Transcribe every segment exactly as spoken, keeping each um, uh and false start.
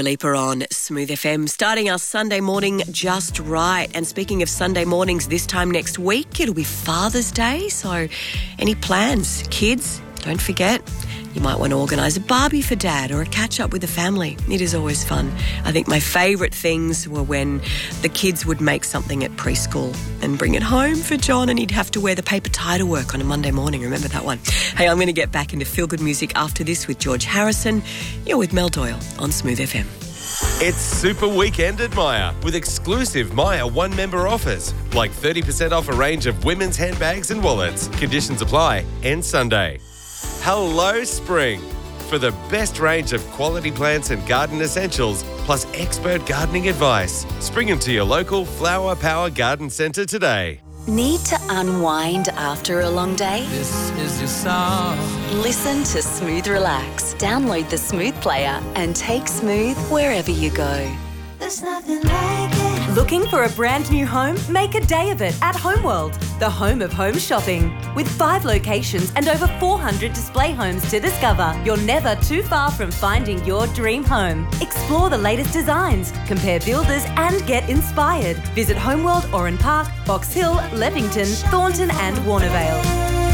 Dua Lipa on Smooth F M, starting our Sunday morning just right. And speaking of Sunday mornings, this time next week, it'll be Father's Day. So any plans? Kids, don't forget, you might want to organise a barbie for Dad or a catch-up with the family. It is always fun. I think my favourite things were when the kids would make something at preschool and bring it home for John, and he'd have to wear the paper tie to work on a Monday morning. Remember that one? Hey, I'm going to get back into feel-good music after this with George Harrison. You're with Mel Doyle on Smooth F M. It's Super Weekend at Myer with exclusive Myer one-member offers, like thirty percent off a range of women's handbags and wallets. Conditions apply. End Sunday. Hello, Spring. For the best range of quality plants and garden essentials, plus expert gardening advice, spring into your local Flower Power Garden Centre today. Need to unwind after a long day? This is your song. Listen to Smooth Relax. Download the Smooth player and take Smooth wherever you go. There's nothing like it. Looking for a brand new home? Make a day of it at Homeworld, the home of home shopping. With five locations and over four hundred display homes to discover, you're never too far from finding your dream home. Explore the latest designs, compare builders and get inspired. Visit Homeworld, Oran Park, Box Hill, Leppington, Thornton and Warnervale.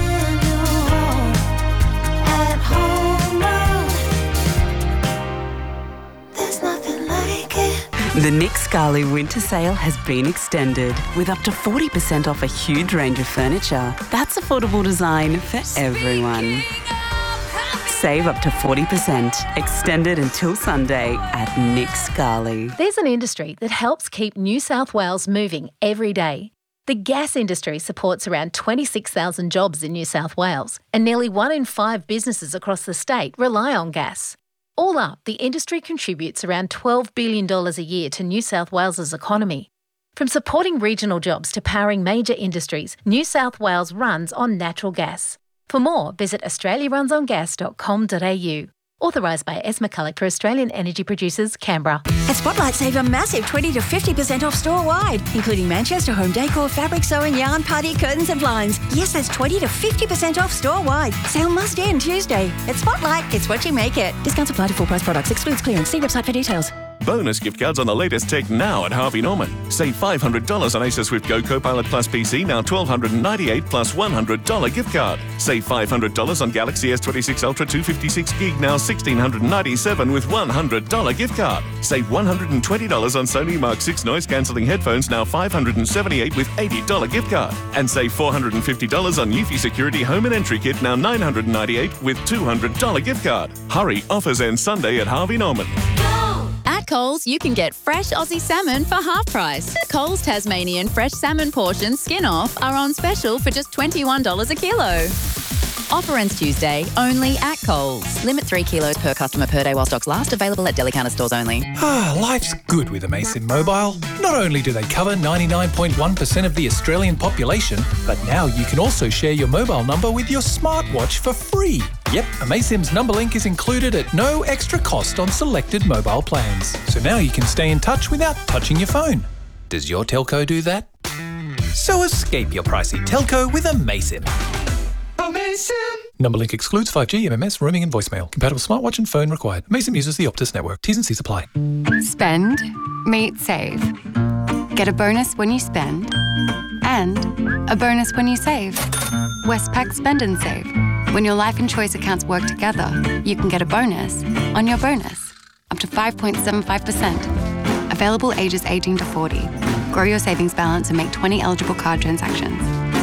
At Homeworld, there's nothing like it. The Nick Scali winter sale has been extended with up to forty percent off a huge range of furniture. That's affordable design for everyone. Save up to forty percent. Extended until Sunday at Nick Scali. There's an industry that helps keep New South Wales moving every day. The gas industry supports around twenty-six thousand jobs in New South Wales, and nearly one in five businesses across the state rely on gas. All up, the industry contributes around twelve billion dollars a year to New South Wales's economy. From supporting regional jobs to powering major industries, New South Wales runs on natural gas. For more, visit australia runs on gas dot com dot a u. Authorised by S. McCulloch for Australian Energy Producers, Canberra. At Spotlight, save a massive twenty to fifty percent off store-wide, including Manchester home decor, fabric sewing, yarn, party, curtains and blinds. Yes, that's twenty to fifty percent off store-wide. Sale must end Tuesday. At Spotlight, it's what you make it. Discounts apply to full-price products. Excludes clearance. See website for details. Bonus gift cards on the latest tech now at Harvey Norman. Save five hundred dollars on Acer Swift Go Copilot Plus P C, now one thousand two hundred ninety-eight dollars plus one hundred dollars gift card. Save five hundred dollars on Galaxy S twenty-six Ultra two fifty-six gig, now one thousand six hundred ninety-seven dollars with one hundred dollars gift card. Save one hundred twenty dollars on Sony Mark six noise-cancelling headphones, now five hundred seventy-eight dollars with eighty dollars gift card. And save four hundred fifty dollars on Eufy Security Home and Entry Kit, now nine hundred ninety-eight dollars with two hundred dollars gift card. Hurry, offers end Sunday at Harvey Norman. At Coles, you can get fresh Aussie salmon for half price. Coles Tasmanian fresh salmon portions skin off are on special for just twenty-one dollars a kilo. Offer ends Tuesday, only at Coles. Limit three kilos per customer per day while stocks last. Available at deli counter stores only. Ah, life's good with Amaysim Mobile. Not only do they cover ninety-nine point one percent of the Australian population, but now you can also share your mobile number with your smartwatch for free. Yep, Amaysim's number link is included at no extra cost on selected mobile plans. So now you can stay in touch without touching your phone. Does your telco do that? So escape your pricey telco with Amaysim. Amaysim! Number link excludes five G, M M S, roaming and voicemail. Compatible smartwatch and phone required. Amaysim uses the Optus network. T's and C's apply. Spend, meet, save. Get a bonus when you spend and a bonus when you save. Westpac Spend and Save. When your life and choice accounts work together, you can get a bonus on your bonus, up to five point seven five percent. Available ages eighteen to forty. Grow your savings balance and make twenty eligible card transactions.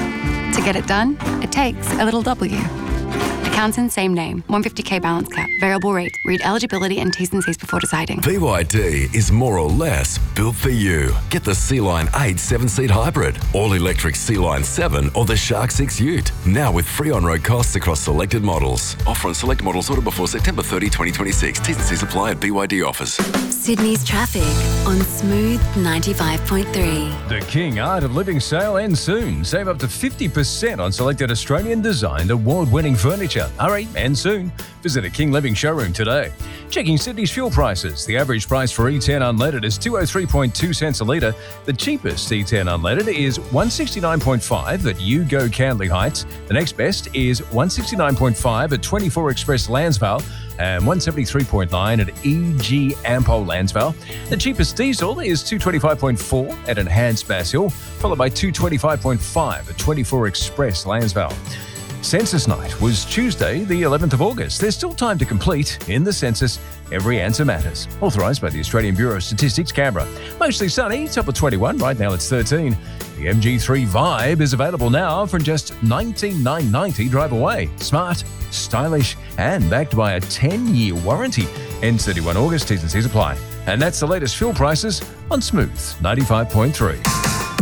To get it done, it takes a little W. Accounts in same name, one hundred fifty K balance cap, variable rate. Read eligibility and T's and C's before deciding. B Y D is more or less built for you. Get the Sea-Line eight seven-seat hybrid, all-electric Sea-Line seven or the Shark six Ute. Now with free on-road costs across selected models. Offer on select models ordered before September thirtieth, twenty twenty-six. T's and C's apply at B Y D offers. Sydney's traffic on Smooth ninety-five point three. The King Art of Living sale ends soon. Save up to fifty percent on selected Australian-designed award-winning furniture. Hurry, and soon. Visit a King Living showroom today. Checking Sydney's fuel prices. The average price for E ten unleaded is two oh three point two cents a litre. The cheapest E ten unleaded is one sixty-nine point five at You Go Candley Heights. The next best is one sixty-nine point five at twenty-four Express Landsvale. and one seventy-three point nine at E G Ampol Landsvale. The cheapest diesel is two twenty-five point four at Enhanced Bass Hill, followed by two twenty-five point five at twenty-four Express Landsvale. Census night was Tuesday, the eleventh of August. There's still time to complete. In the census, every answer matters. Authorised by the Australian Bureau of Statistics, Canberra. Mostly sunny, top of twenty-one. Right now it's thirteen. The M G three Vibe is available now from just nineteen thousand nine hundred ninety dollars drive away. Smart, stylish, and backed by a ten-year warranty. Ends thirty-first August, T's and C's apply. And that's the latest fuel prices on Smooth ninety-five point three.